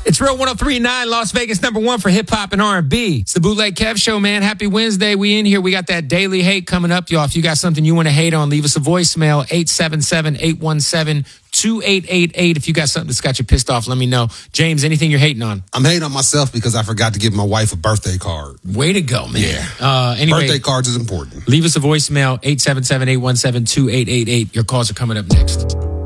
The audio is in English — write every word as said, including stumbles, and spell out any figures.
It's Real one oh three point nine, Las Vegas, number one for hip-hop and R and B. It's the Bootleg Kev Show, man. Happy Wednesday. We in here. We got that daily hate coming up, y'all. If you got something you want to hate on, leave us a voicemail, eight seven seven, eight one seven, two eight eight eight. If you got something that's got you pissed off, let me know. James, anything you're hating on? I'm hating on myself because I forgot to give my wife a birthday card. Way to go, man. Yeah. Uh, anyway, birthday cards is important. Leave us a voicemail, eight seven seven, eight one seven, two eight eight eight. Your calls are coming up next.